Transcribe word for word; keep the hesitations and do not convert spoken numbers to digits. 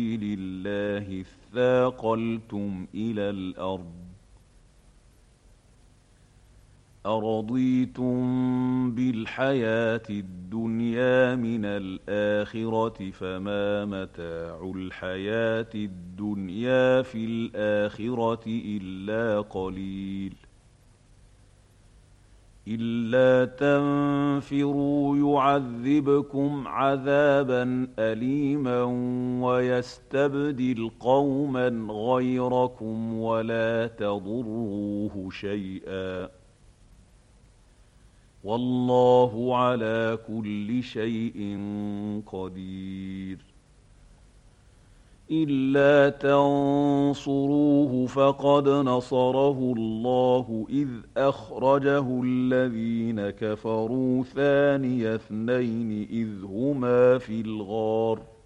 الله اثاقلتم إلى الأرض أرضيتم بالحياة الدنيا من الآخرة فما متاع الحياة الدنيا في الآخرة إلا قليل إلا تنفروا يعذبكم عذابا أليما ويستبدل قوما غيركم ولا تضروه شيئا والله على كل شيء قدير إلا تنصروه فقد نصره الله إذ أخرجه الذين كفروا ثاني اثنين إذ هما في الغار